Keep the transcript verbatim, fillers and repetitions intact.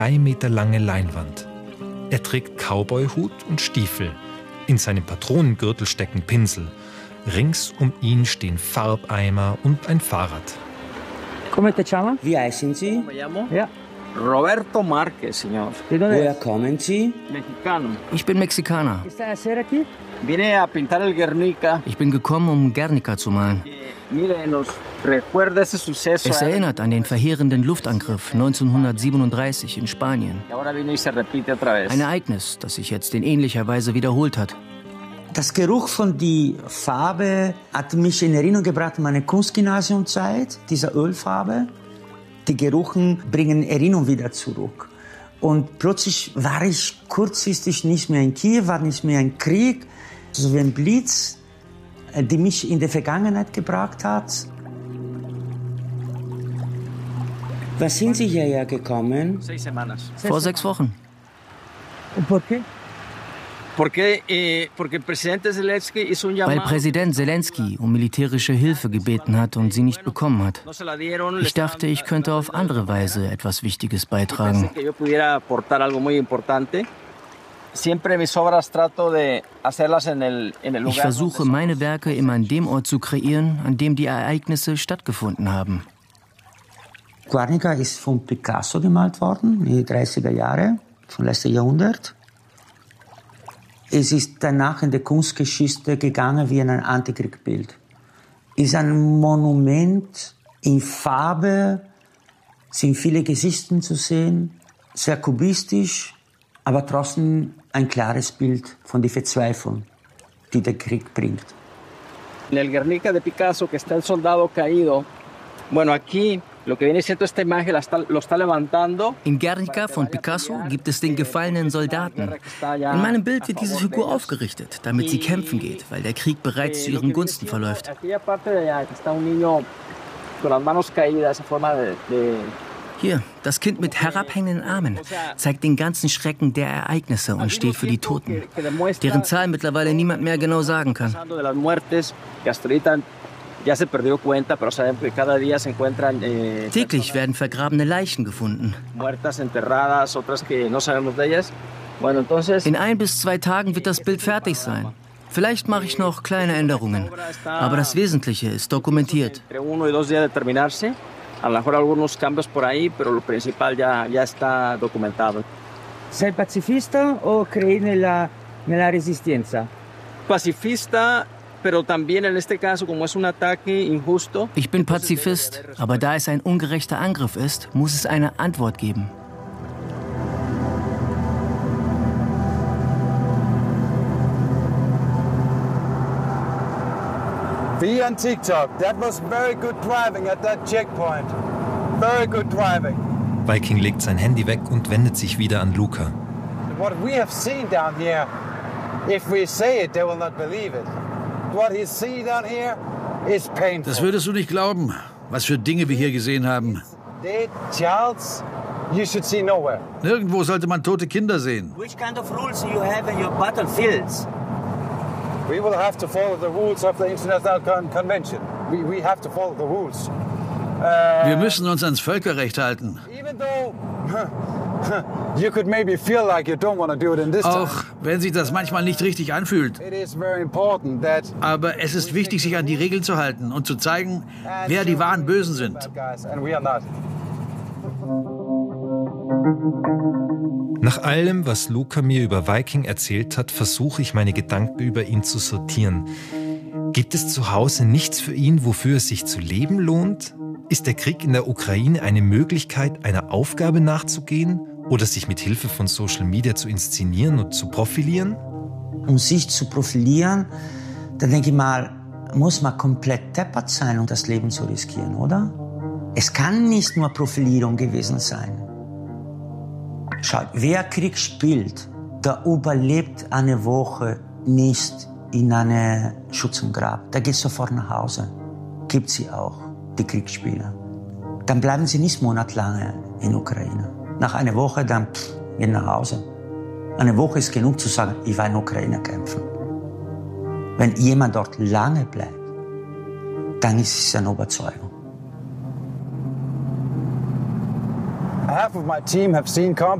Drei Meter lange Leinwand. Er trägt Cowboyhut und Stiefel. In seinem Patronengürtel stecken Pinsel. Rings um ihn stehen Farbeimer und ein Fahrrad. Wie heißen Sie? Ja. Roberto Márquez, señor. Woher kommen Sie? Mexicano. Ich bin Mexikaner. Vine a pintar el Guernica. Ich bin gekommen, um Guernica zu malen. Mire, nos recuerda ese suceso. Es erinnert an den verheerenden Luftangriff neunzehnhundertsiebenunddreißig in Spanien. Ahora vino y se repite otra vez. Ein Ereignis, das sich jetzt in ähnlicher Weise wiederholt hat. Das Geruch von der Farbe hat mich in Erinnerung gebracht an meine Kunstgymnasiumzeit, diese Ölfarbe. Die Gerüche bringen Erinnerung wieder zurück. Und plötzlich war ich kurzfristig nicht mehr in Kiew, war nicht mehr im Krieg. So wie ein Blitz, die mich in die Vergangenheit gebracht hat. Wann sind Sie hierher gekommen? Vor sechs Wochen. Und por qué? Weil Präsident Zelensky um militärische Hilfe gebeten hat und sie nicht bekommen hat. Ich dachte, ich könnte auf andere Weise etwas Wichtiges beitragen. Ich versuche, meine Werke immer an dem Ort zu kreieren, an dem die Ereignisse stattgefunden haben. Guernica ist von Picasso gemalt worden, in den dreißiger Jahren, vom letzten Jahrhundert. Es ist danach in der Kunstgeschichte gegangen wie ein Antikriegsbild. Es ist ein Monument in Farbe, sind viele Gesichter zu sehen, sehr kubistisch, aber trotzdem ein klares Bild von der Verzweiflung, die der Krieg bringt. En el Guernica de Picasso, que está el soldado caído, bueno, aquí lo que viene siendo esta imagen lo está levantando. In Guernica von Picasso gibt es den gefallenen Soldaten. In meinem Bild wird diese Figur aufgerichtet, damit sie kämpfen geht, weil der Krieg bereits zu ihren Gunsten verläuft. Hier, das Kind mit herabhängenden Armen zeigt den ganzen Schrecken der Ereignisse und steht für die Toten, deren Zahl mittlerweile niemand mehr genau sagen kann. Täglich werden vergrabene Leichen gefunden. In ein bis zwei Tagen wird das Bild fertig sein. Vielleicht mache ich noch kleine Änderungen, aber das Wesentliche ist dokumentiert. Sei pacifista o crei nella, nella resistenza? Pacifista. Ich bin Pazifist, aber da es ein ungerechter Angriff ist, muss es eine Antwort geben. Be on TikTok. That was very good driving at that checkpoint. Very good driving. Viking legt sein Handy weg und wendet sich wieder an Luca. What we have seen down here, if we say it, they will not believe it. What he see down here is painful. Das würdest du nicht glauben, was für Dinge wir hier gesehen haben. Dead childs, you should see nowhere. Nirgendwo sollte man tote Kinder sehen. Which kind of rules you have in your battlefields? We will have to follow the rules of the International Convention. We, we have to follow the rules. Uh, wir müssen uns ans Völkerrecht halten. Even though you could maybe feel like you don't want to do it in this time. Auch wenn sich das manchmal nicht richtig anfühlt. It is very important that Aber es ist wichtig, sich an die Regeln zu halten und zu zeigen, wer die wahren Bösen sind. Nach allem, was Luca mir über Viking erzählt hat, versuche ich meine Gedanken über ihn zu sortieren. Gibt es zu Hause nichts für ihn, wofür es sich zu leben lohnt? Ist der Krieg in der Ukraine eine Möglichkeit, einer Aufgabe nachzugehen oder sich mit Hilfe von Social Media zu inszenieren und zu profilieren? Um sich zu profilieren, dann denke ich mal, muss man komplett deppert sein, um das Leben zu riskieren, oder? Es kann nicht nur Profilierung gewesen sein. Schaut, wer Krieg spielt, der überlebt eine Woche nicht in eine Schutz und Grab. Der geht sofort nach Hause. Gibt sie auch, die Kriegsspieler. Dann bleiben sie nicht monatelang in Ukraine. Nach einer Woche dann pff, gehen nach Hause. Eine Woche ist genug zu sagen, ich war in Ukraine kämpfen. Wenn jemand dort lange bleibt, dann ist es eine Überzeugung. half of my team have seen combat.